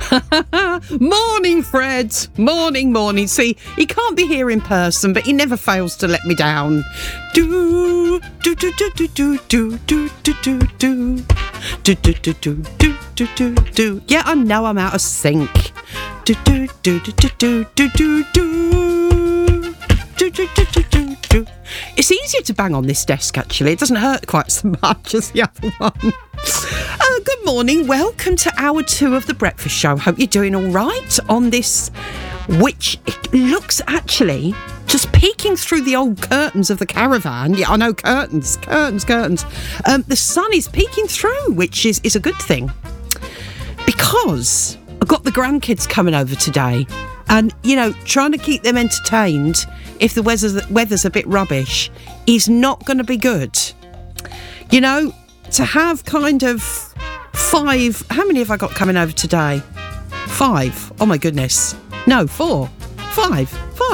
Morning, Fred. Morning. See, he can't be here in person, but he never fails to let me down. Do do do do do do do do do do do do do do do do do. Yeah, I know I'm out of sync. Do do do do do do do do do do do do do. It's easier to bang on this desk, actually. It doesn't hurt quite so much as the other one. Good morning. Welcome to hour 2 of The Breakfast Show. Hope you're doing all right on this, which it looks actually just peeking through the old curtains of the caravan. Yeah, I know, curtains. The sun is peeking through, which is a good thing. Because I've got the grandkids coming over today. And, you know, trying to keep them entertained if the weather's a bit rubbish is not going to be good. You know, to have kind of 5... How many have I got coming over today? 5. Oh, my goodness. No, 4. 5.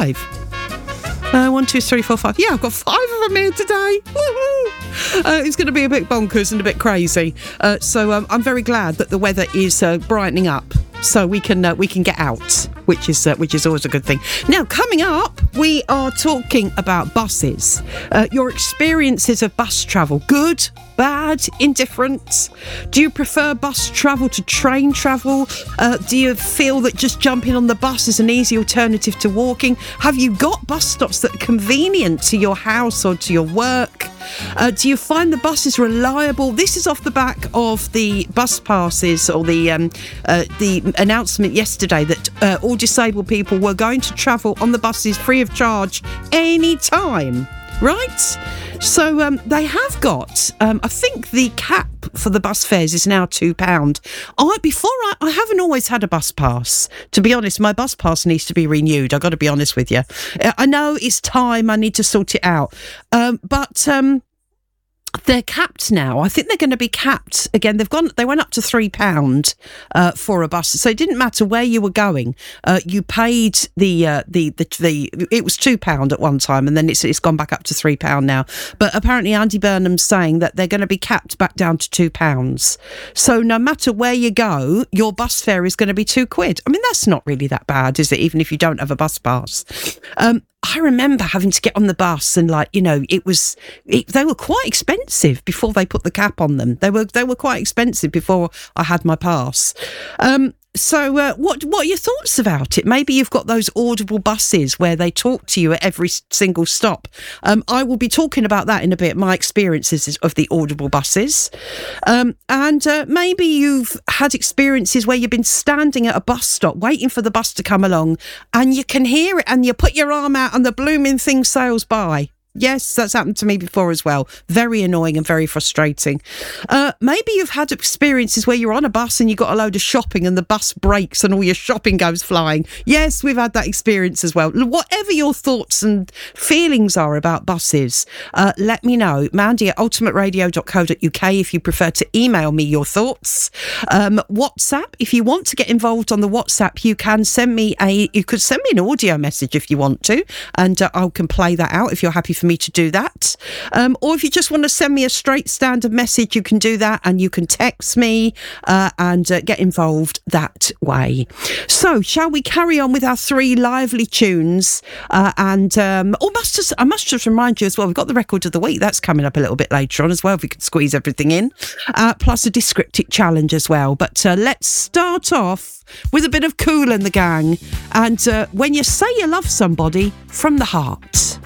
1, 2, 3, 4, 5. Yeah, I've got 5 of them here today. Woohoo! It's going to be a bit bonkers and a bit crazy. So I'm very glad that the weather is brightening up, so we can get out, which is always a good thing. Now, coming up, we are talking about buses. Your experiences of bus travel: good, bad, indifferent. Do you prefer bus travel to train travel? Do you feel that just jumping on the bus is an easy alternative to walking? Have you got bus stops that are convenient to your house or to your work? Do you find the buses reliable? This is off the back of the bus passes, or the announcement yesterday that all disabled people were going to travel on the buses free of charge any time. Right? So they have got, I think the cap for the bus fares is now £2. I haven't always had a bus pass. To be honest, my bus pass needs to be renewed. I've got to be honest with you. I know it's time. I need to sort it out. But they're capped now. I think they're going to be capped again. They went up to £3 for a bus, so it didn't matter where you were going. You paid the it was £2 at one time, and then it's gone back up to £3 now. But apparently Andy Burnham's saying that they're going to be capped back down to £2. So no matter where you go, your bus fare is going to be £2. I mean, that's not really that bad, is it? Even if you don't have a bus pass. I remember having to get on the bus, and they were quite expensive before they put the cap on them. They were quite expensive before I had my pass. So what are your thoughts about it? Maybe you've got those audible buses where they talk to you at every single stop. I will be talking about that in a bit, my experiences of the audible buses. And maybe you've had experiences where you've been standing at a bus stop waiting for the bus to come along, and you can hear it, and you put your arm out and the blooming thing sails by. Yes, that's happened to me before as well. Very annoying and very frustrating. Maybe you've had experiences where you're on a bus and you've got a load of shopping and the bus breaks and all your shopping goes flying. Yes, we've had that experience as well. Whatever your thoughts and feelings are about buses, let me know. Mandy at ultimateradio.co.uk if you prefer to email me your thoughts. WhatsApp, if you want to get involved on the WhatsApp, you could send me an audio message if you want to, and I can play that out if you're happy for me to do that. Or if you just want to send me a straight standard message, you can do that, and you can text me and get involved that way. So shall we carry on with our 3 lively tunes? I must just remind you as well, we've got the record of the week. That's coming up a little bit later on as well, if we can squeeze everything in. Plus a Descriptic challenge as well. But let's start off with a bit of Kool and the Gang, and When You Say You Love Somebody from the Heart.